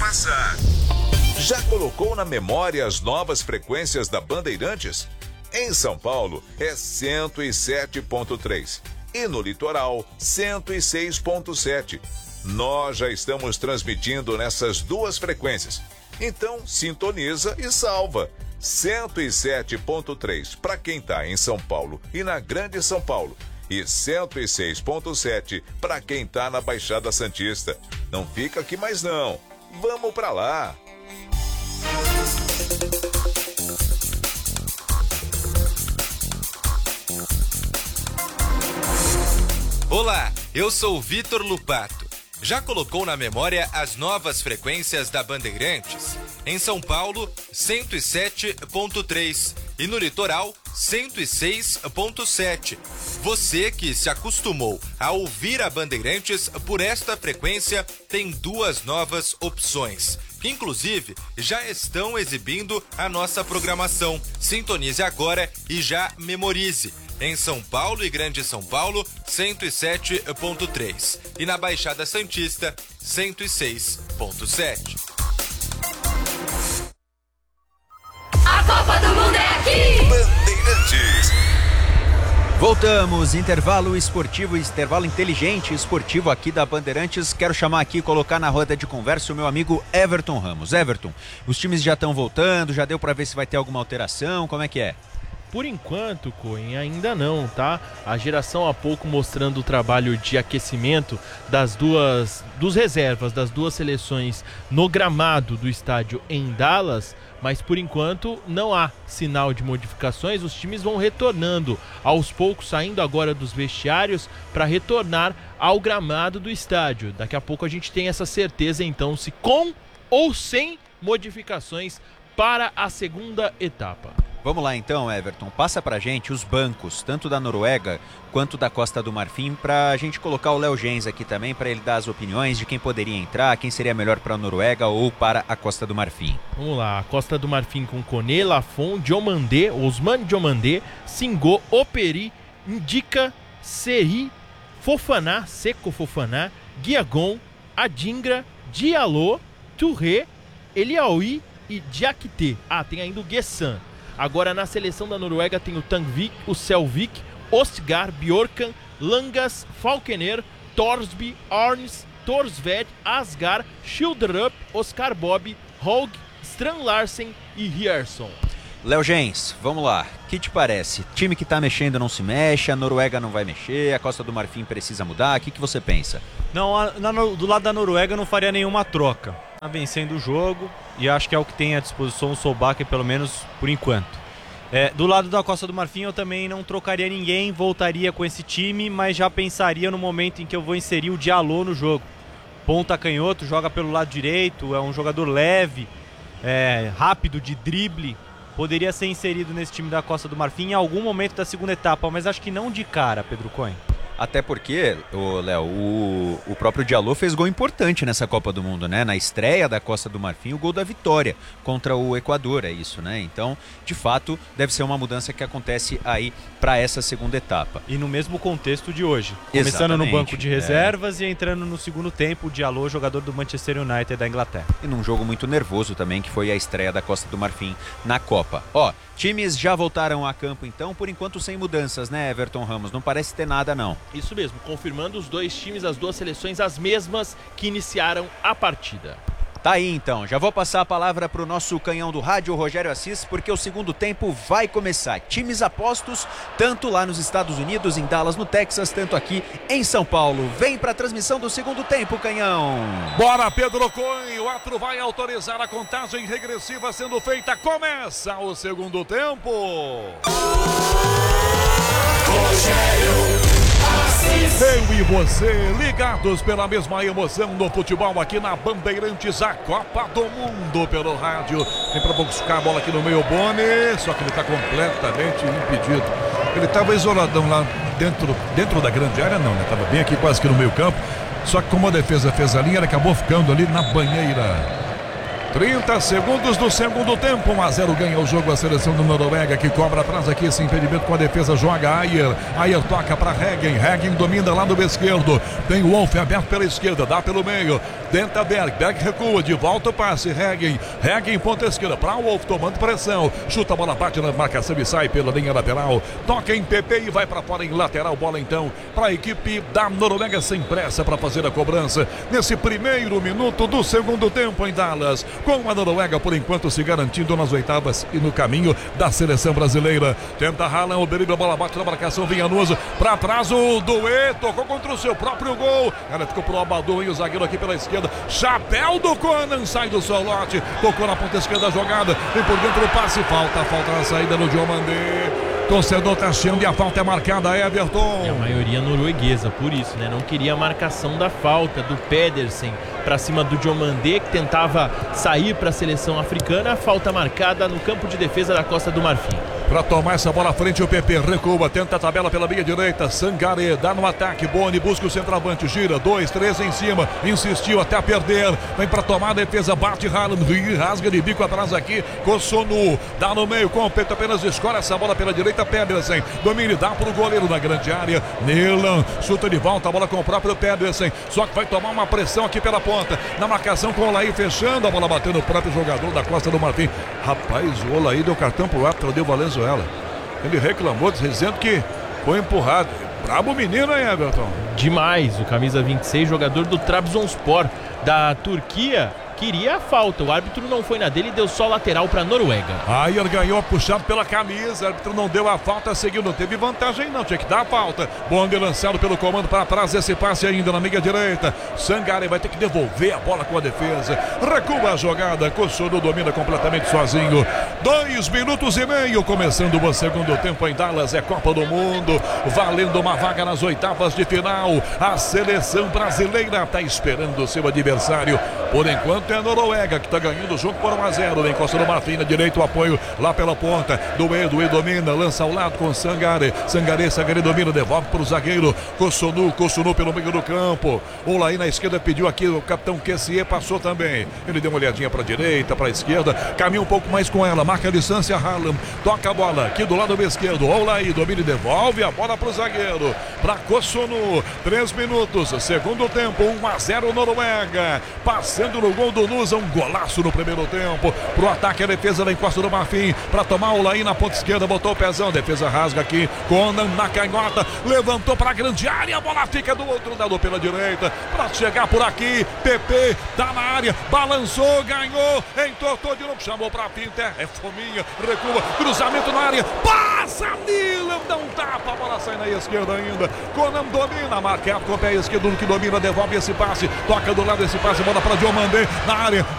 passa. Já colocou na memória as novas frequências da Bandeirantes? Em São Paulo é 107.3 e no litoral 106.7. Nós já estamos transmitindo nessas duas frequências. Então sintoniza e salva. 107.3 para quem está em São Paulo e na Grande São Paulo. E 106.7 para quem está na Baixada Santista. Não fica aqui mais não. Vamos para lá. Olá, eu sou o Vitor Lupato. Já colocou na memória as novas frequências da Bandeirantes? Em São Paulo, 107.3 e no litoral, 106.7. Você que se acostumou a ouvir a Bandeirantes por esta frequência tem duas novas opções, que inclusive já estão exibindo a nossa programação. Sintonize agora e já memorize. Em São Paulo e Grande São Paulo, 107.3 e na Baixada Santista, 106.7. A Copa do Mundo é aqui! Bandeirantes. Voltamos, intervalo esportivo, intervalo inteligente esportivo aqui da Bandeirantes. Quero chamar aqui e colocar na roda de conversa o meu amigo Everton Ramos. Everton, os times já estão voltando, já deu para ver se vai ter alguma alteração, como é que é? Por enquanto, Coen, ainda não, tá? A geração há pouco mostrando o trabalho de aquecimento dos reservas das duas seleções no gramado do estádio em Dallas, mas por enquanto não há sinal de modificações. Os times vão retornando aos poucos, saindo agora dos vestiários para retornar ao gramado do estádio. Daqui a pouco a gente tem essa certeza então se com ou sem modificações para a segunda etapa. Vamos lá então, Everton, passa pra gente os bancos, tanto da Noruega quanto da Costa do Marfim, pra gente colocar o Léo Gens aqui também, pra ele dar as opiniões de quem poderia entrar, quem seria melhor para a Noruega ou para a Costa do Marfim. Vamos lá, a Costa do Marfim com Koné, Lafon, Diomandé, Ousmane Diomandé, Singo, Operi, Ndika, Seri, Fofana, Seko Fofana, Guiagon, Adingra, Diallo, Touré, Eliaoui e Diakité. Ah, tem ainda o Gessan. Agora na seleção da Noruega tem o Tangvik, o Selvik, Ostgar, Bjorkan, Langas, Falkener, Torsby, Arns, Torsved, Asgar, Schilderup, Oscar Bob, Hog, Strand Larsen e Hierson. Léo Gens, vamos lá, o que te parece? Time que tá mexendo não se mexe, a Noruega não vai mexer, a Costa do Marfim precisa mudar, o que você pensa? Não, do lado da Noruega eu não faria nenhuma troca. Tá vencendo o jogo e acho que é o que tem à disposição o Solbakken, pelo menos por enquanto. Do lado da Costa do Marfim eu também não trocaria ninguém, voltaria com esse time, mas já pensaria no momento em que eu vou inserir o Diallo no jogo. Ponta canhoto, joga pelo lado direito, é um jogador leve, rápido de drible, poderia ser inserido nesse time da Costa do Marfim em algum momento da segunda etapa, mas acho que não de cara, Pedro Coen. Até porque, Léo, o próprio Diallo fez gol importante nessa Copa do Mundo, né? Na estreia da Costa do Marfim, o gol da vitória contra o Equador, é isso, né? Então, de fato, deve ser uma mudança que acontece aí para essa segunda etapa. E no mesmo contexto de hoje. Começando no banco de reservas e entrando no segundo tempo, o Diallo, jogador do Manchester United da Inglaterra. E num jogo muito nervoso também, que foi a estreia da Costa do Marfim na Copa. Times já voltaram a campo então, por enquanto sem mudanças, né, Everton Ramos? Não parece ter nada, não. Isso mesmo, confirmando os dois times, as duas seleções, as mesmas que iniciaram a partida. Tá aí então, já vou passar a palavra pro nosso canhão do rádio, Rogério Assis, porque o segundo tempo vai começar. Times apostos, tanto lá nos Estados Unidos, em Dallas, no Texas, tanto aqui em São Paulo. Vem pra transmissão do segundo tempo, canhão. Bora, Pedro Coen, o árbitro vai autorizar a contagem regressiva sendo feita. Começa o segundo tempo. Rogério Assis. Eu e você, ligados pela mesma emoção do futebol aqui na Bandeirantes, a Copa do Mundo pelo rádio. Vem pra buscar a bola aqui no meio, Boni, só que ele tá completamente impedido. Ele tava isoladão lá dentro da grande área, não, né? Tava bem aqui quase que no meio campo. Só que como a defesa fez a linha, ele acabou ficando ali na banheira. 30 segundos do segundo tempo, 1-0 ganha o jogo a seleção da Noruega, que cobra atrás aqui esse impedimento com a defesa, joga Ayer toca para Reggen domina lá do esquerdo, tem o Wolf aberto pela esquerda, dá pelo meio, tenta Berg recua, de volta o passe, Reggen ponta esquerda para o Wolf, tomando pressão, chuta a bola, bate na marcação e sai pela linha lateral, toca em PP e vai para fora em lateral, bola então para a equipe da Noruega sem pressa para fazer a cobrança, nesse primeiro minuto do segundo tempo em Dallas, com a Noruega por enquanto se garantindo nas oitavas e no caminho da seleção brasileira. Tenta Haaland, o Berível, a bola bate na marcação, Vinhanoso para trás, o Doué tocou contra o seu próprio gol, ela ficou pro Abadou e o zagueiro aqui pela esquerda, chapéu do Conan, sai do Solote, tocou na ponta esquerda da jogada, vem por dentro o passe, falta na saída no Diomandé. Torcedor tá achando e a falta é marcada, Everton. É a maioria norueguesa, por isso, né? Não queria a marcação da falta do Pedersen para cima do Diomandé, que tentava sair para a seleção africana. A falta marcada no campo de defesa da Costa do Marfim. Para tomar essa bola à frente, o PP recua, tenta a tabela pela linha direita, Sangaré dá no ataque, Boni busca o centroavante, gira, 2, 3 em cima, insistiu até perder, vem para tomar a defesa, bate Haaland, rasga de bico atrás aqui, Kossonu, dá no meio, com o peito apenas escolhe essa bola pela direita, Pedersen, domine, dá para o goleiro na grande área, Nelan, chuta de volta, a bola com o próprio Pedersen, só que vai tomar uma pressão aqui pela ponta, na marcação com o Olaí fechando, a bola batendo no próprio jogador da Costa do Marfim, rapaz, o Olaí deu cartão pro árbitro, deu Valenzuela. Ele reclamou, dizendo que foi empurrado. Brabo menino, hein, Everton? Demais. O camisa 26, jogador do Trabzonspor da Turquia, queria a falta. O árbitro não foi na dele e deu só lateral para a Noruega. Ayer ganhou puxado pela camisa. O árbitro não deu a falta, seguiu. Não teve vantagem, não. Tinha que dar a falta. Bonde lançado pelo comando para trás. Esse passe ainda na meia direita. Sangaré vai ter que devolver a bola com a defesa. Recua a jogada. Kossonu domina completamente sozinho. 2 minutos e meio. Começando o segundo tempo em Dallas. É Copa do Mundo. Valendo uma vaga nas oitavas de final. A seleção brasileira está esperando o seu adversário. Por enquanto é a Noruega que está ganhando o jogo por 1-0. Vem Costa do Marfim, na direita o apoio lá pela ponta. Doué domina, lança ao lado com Sangaré. Sangaré domina, devolve para o zagueiro. Kossonu pelo meio do campo. Olaí na esquerda pediu aqui, o capitão Kessié passou também. Ele deu uma olhadinha para a direita, para a esquerda, caminha um pouco mais com ela, marca a distância, Haaland, toca a bola aqui do lado esquerdo. Olaí domina e devolve a bola para o zagueiro. Para Kossonu, 3 minutos, segundo tempo, 1-0 Noruega. Passando no gol do Nusa, um golaço no primeiro tempo. Pro ataque, a defesa da Costa do Marfim. Para tomar o Olaí na ponta esquerda, botou o pezão. Defesa rasga aqui. Conan na canhota. Levantou para a grande área. A bola fica do outro lado pela direita. Para chegar por aqui. PP tá na área. Balançou, ganhou. Entortou de novo. Chamou para a pinta. É fominha. Recua. Cruzamento na área. Passa Milan. Dá um tapa. A bola sai na esquerda ainda. Conan domina. Marcado com o pé esquerdo que domina. Devolve esse passe. Toca do lado esse passe. Bola para Diomandé na área.